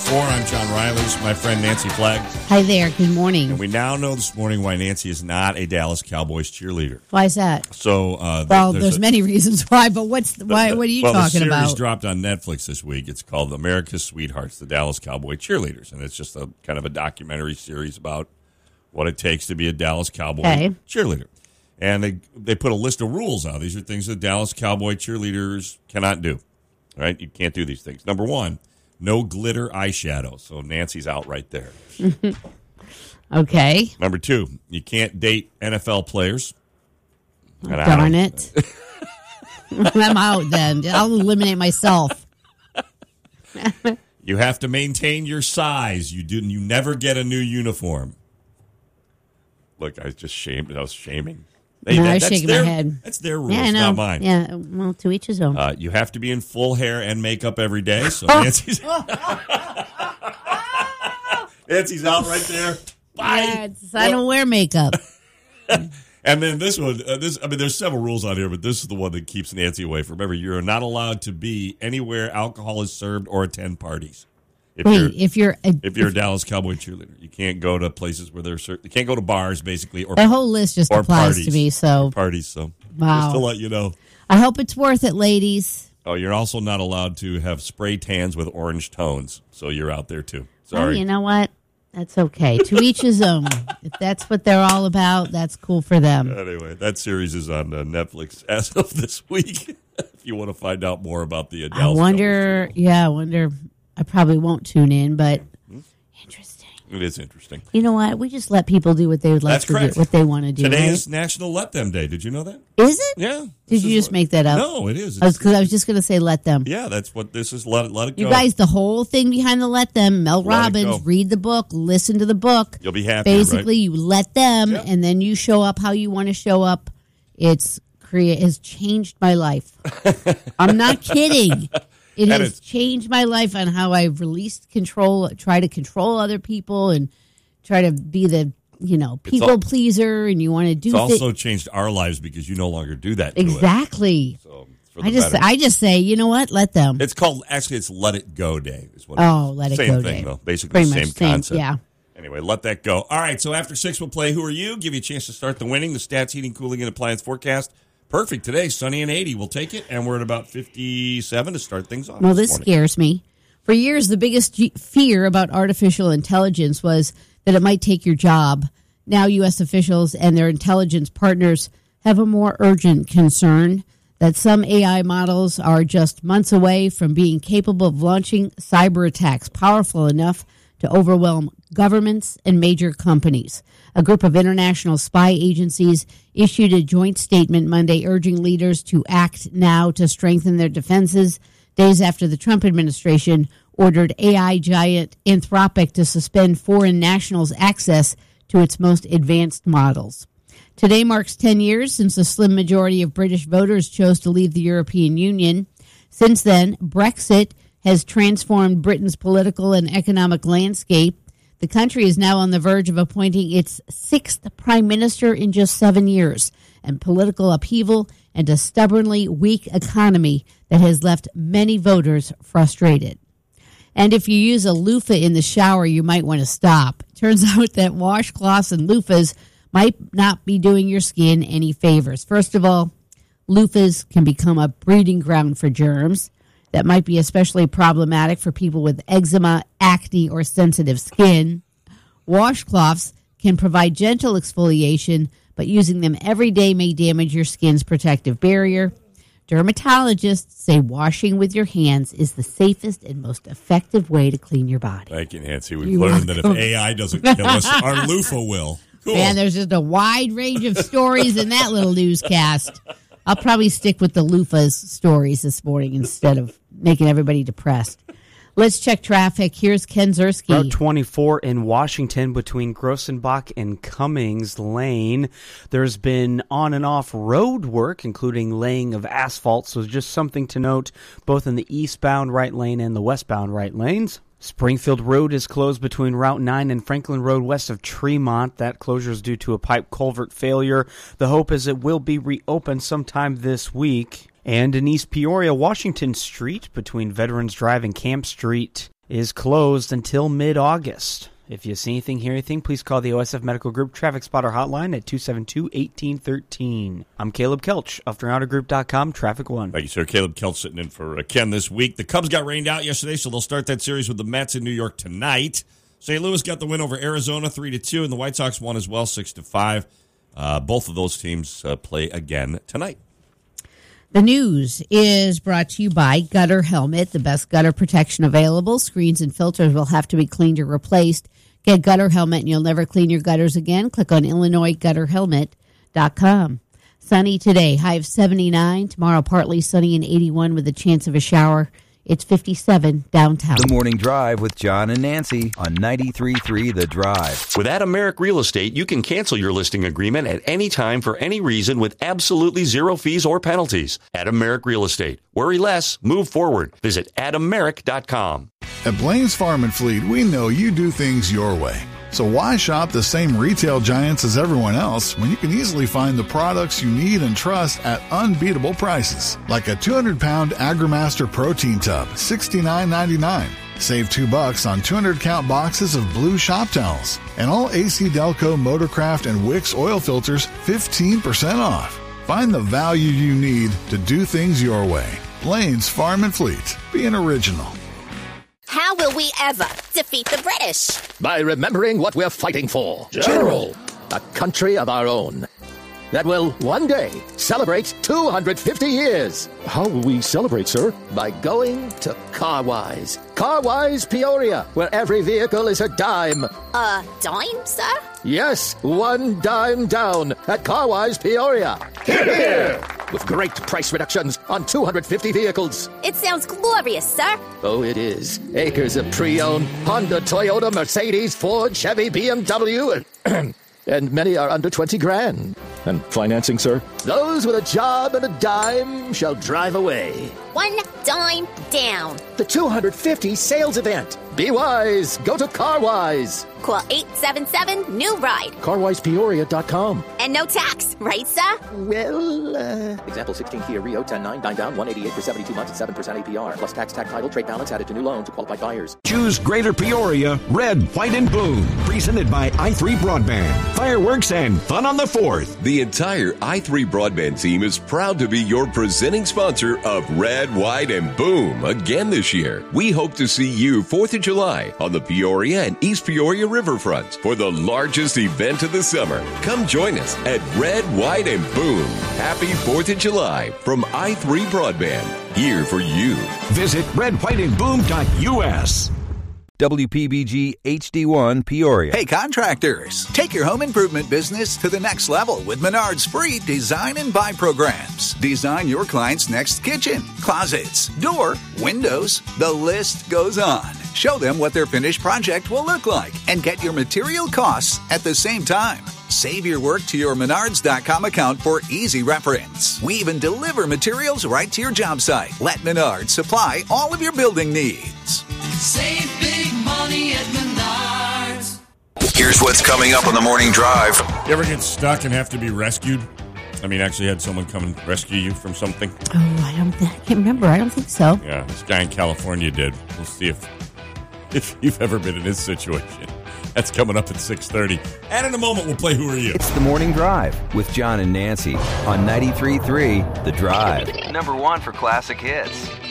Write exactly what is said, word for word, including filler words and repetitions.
four. I'm John Riley. This is my friend Nancy Flagg. Hi there. Good morning. And we now know this morning why Nancy is not a Dallas Cowboys cheerleader. Why is that? So, uh, well, there's, there's a, many reasons why, but what's the, why? What are you well, talking the series about? Dropped on Netflix this week. It's called America's Sweethearts: The Dallas Cowboy Cheerleaders, and it's just a kind of a documentary series about what it takes to be a Dallas Cowboy okay. cheerleader. And they they put a list of rules out. These are things that Dallas Cowboy cheerleaders cannot do. Right? You can't do these things. Number one. No glitter eyeshadow. So Nancy's out right there. Okay. Number two, you can't date N F L players. Oh, darn it. I'm out then. I'll eliminate myself. You have to maintain your size. You do. You never get a new uniform. Look, I was just shamed. I was shaming. They, no, that, I was that's shaking their, my head. That's their rules, yeah, I know. not mine. Yeah, well, to each his own. Uh, you have to be in full hair and makeup every day. So Nancy's, Nancy's out right there. Bye. Yeah, I don't wear makeup. And then this one, uh, this I mean, there's several rules on here, but this is the one that keeps Nancy away from. Remember, you're not allowed to be anywhere alcohol is served or attend parties. If Wait, you're, if you're a, if you're a Dallas Cowboy cheerleader, you can't go to places where there's you can't go to bars, basically, or the whole list just or applies parties, to me. So parties. So wow. Just to let you know. I hope it's worth it, ladies. Oh, you're also not allowed to have spray tans with orange tones. So you're out there too. Sorry. Well, you know what? That's okay. To each his own. If that's what they're all about, that's cool for them. Anyway, that series is on uh, Netflix as of this week. If you want to find out more about the uh, Dallas I wonder. Cowboys. Yeah, I wonder. I probably won't tune in, but interesting. It is interesting. You know what? We just let people do what they would like That's to correct. do, what they want to do. Today right? is National Let Them Day. Did you know that? Is it? Yeah. Did you just what, make that up? No, it is. Because I was, 'cause I was just going to say let them. Yeah, that's what this is. Let it, let it go. You guys, the whole thing behind the let them, Mel Let it Robbins, go. read the book, listen to the book. You'll be happy. Basically, right? you let them, Yeah. and then you show up how you want to show up. It's create has changed my life. I'm not kidding. It And has it's- changed my life on how I've released control, try to control other people, and try to be the you know people al- pleaser. And you want to do It's also thi- changed our lives because you no longer do that. To exactly. It. So it's for the I just better. I just say, you know what? Let them. It's called actually. It's Let It Go Day. Is what Oh, it is. Let It Same Go thing, Day. though. Basically, Pretty same much same, concept. yeah. Anyway, let that go. All right. So after six, we'll play Who Are You? Give you a chance to start the winning. The Stats, Heating, Cooling, and Appliance forecast. Perfect today. Sunny and eighty. We'll take it, and we're at about fifty-seven to start things off. Well, this morning. scares me. For years, the biggest g- fear about artificial intelligence was that it might take your job. Now, U S officials and their intelligence partners have a more urgent concern that some A I models are just months away from being capable of launching cyber attacks powerful enough to overwhelm governments and major companies. A group of international spy agencies issued a joint statement Monday urging leaders to act now to strengthen their defenses, days after the Trump administration ordered A I giant Anthropic to suspend foreign nationals' access to its most advanced models. Today marks ten years since a slim majority of British voters chose to leave the European Union. Since then, Brexit has transformed Britain's political and economic landscape. The country is now on the verge of appointing its sixth prime minister in just seven years, and political upheaval and a stubbornly weak economy that has left many voters frustrated. And if you use a loofah in the shower, you might want to stop. Turns out that washcloths and loofahs might not be doing your skin any favors. First of all, loofahs can become a breeding ground for germs. That might be especially problematic for people with eczema, acne, or sensitive skin. Washcloths can provide gentle exfoliation, but using them every day may damage your skin's protective barrier. Dermatologists say washing with your hands is the safest and most effective way to clean your body. Thank you, Nancy. We've You're learned that if welcome. A I doesn't kill us, our loofah will. Cool. Man, there's just a wide range of stories in that little newscast. I'll probably stick with the loofah's stories this morning instead of making everybody depressed. Let's check traffic. Here's Ken Zerski. Route twenty-four in Washington between Grossenbach and Cummings Lane. There's been on and off road work, including laying of asphalt, so just something to note both in the eastbound right lane and the westbound right lanes. Springfield Road is closed between Route nine and Franklin Road west of Tremont. That closure is due to a pipe culvert failure. The hope is it will be reopened sometime this week. And in East Peoria, Washington Street between Veterans Drive and Camp Street is closed until mid-August. If you see anything, hear anything, please call the O S F Medical Group Traffic Spotter Hotline at two seven two, one eight one three. I'm Caleb Kelch of Toronto Group dot com, Traffic One. Thank you, sir. Caleb Kelch sitting in for uh, Ken this week. The Cubs got rained out yesterday, so they'll start that series with the Mets in New York tonight. Saint Louis got the win over Arizona three to two, and the White Sox won as well six to five. Uh, both of those teams uh, play again tonight. The news is brought to you by Gutter Helmet, the best gutter protection available. Screens and filters will have to be cleaned or replaced. Get Gutter Helmet and you'll never clean your gutters again. Click on Illinois Gutter Helmet dot com. Sunny today, high of seventy-nine. Tomorrow, partly sunny and eighty-one with a chance of a shower. It's fifty-seven downtown. The Morning Drive with John and Nancy on ninety-three point three The Drive. With Adam Merrick Real Estate, you can cancel your listing agreement at any time for any reason with absolutely zero fees or penalties. Adam Merrick Real Estate. Worry less, move forward. Visit adam merrick dot com. At Blaine's Farm and Fleet, we know you do things your way. So why shop the same retail giants as everyone else when you can easily find the products you need and trust at unbeatable prices? Like a two hundred pound AgriMaster protein tub, sixty-nine ninety-nine. Save two bucks on two hundred count boxes of blue shop towels. And all A C Delco, Motorcraft, and Wix oil filters, fifteen percent off. Find the value you need to do things your way. Blaine's Farm and Fleet. Be an original. How will we ever defeat the British? By remembering what we're fighting for. General. A country of our own. That will one day celebrate two hundred fifty years. How will we celebrate, sir? By going to Carwise. Carwise Peoria, where every vehicle is a dime. A dime, sir? Yes, one dime down at Carwise Peoria. Hear, hear! With great price reductions on two hundred fifty vehicles. It sounds glorious, sir. Oh, it is. Acres of pre-owned Honda, Toyota, Mercedes, Ford, Chevy, B M W, and many are under twenty grand. And financing, sir? Those with a job and a dime shall drive away. One dime down. The two hundred fifty sales event. Be wise. Go to Carwise. Call eight seven seven, new ride. Carwise Peoria dot com. And no tax, right, sir? Well, uh... Example sixteen Kia Rio, ten nine, nine down, one eighty-eight for seventy-two months at seven percent A P R. Plus tax, tax title, trade balance added to new loan to qualified buyers. Choose Greater Peoria, red, white, and blue. Presented by i three Broadband. Fireworks and fun on the fourth. The entire i three Broadband team is proud to be your presenting sponsor of Red, White, and Boom again this year. We hope to see you fourth of July on the Peoria and East Peoria riverfront for the largest event of the summer. Come join us at Red, White, and Boom. Happy fourth of July from i three Broadband. Here for you. Visit red white and boom dot U S. W P B G H D one Peoria. Hey contractors, take your home improvement business to the next level with Menard's free design and buy programs. Design your client's next kitchen, closets, door, windows, the list goes on. Show them what their finished project will look like and get your material costs at the same time. Save your work to your Menards dot com account for easy reference. We even deliver materials right to your job site. Let Menards supply all of your building needs. Save big money at Menards. Here's what's coming up on the Morning Drive. You ever get stuck and have to be rescued? I mean, actually had someone come and rescue you from something? Oh, I don't. I can't remember. I don't think so. Yeah, this guy in California did. We'll see if if you've ever been in his situation. That's coming up at six thirty. And in a moment, we'll play Who Are You? It's the Morning Drive with John and Nancy on ninety-three point three The Drive. Number one for classic hits.